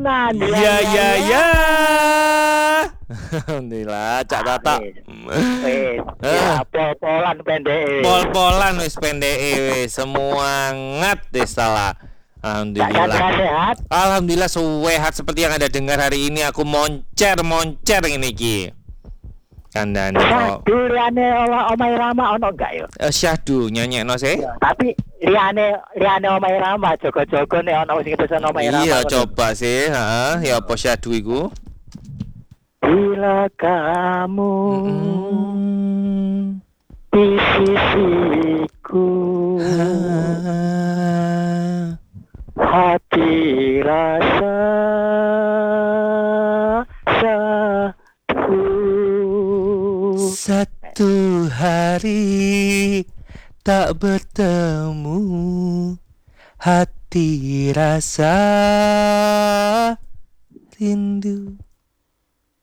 tenan. Ya. Alhamdulillah, Cak Tata. Wis, ya pol-polan pendek. Pol-polan wis pendeke wis semangat wis salah. Cak Alhamdulillah. sehat. Alhamdulillah sehat seperti yang Anda dengar hari ini aku moncer ini ki. Kandane kok. Duriane Omai Rama ono enggak yo? Syahdu nyanyekno sih. Tapi liane Omai Rama jogo-jogo nek ono sing pesen Omai Rama. Iya, coba sih, heeh, ya apa Syahdu iku? Bila kamu di sisiku, hati rasa satu hari tak bertemu, hati rasa rindu.